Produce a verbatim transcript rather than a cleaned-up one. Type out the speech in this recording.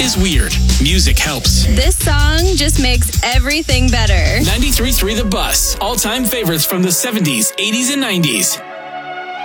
is weird. Music helps. This song just makes everything better. ninety-three point three The Bus. All-time favorites from the seventies, eighties, and nineties.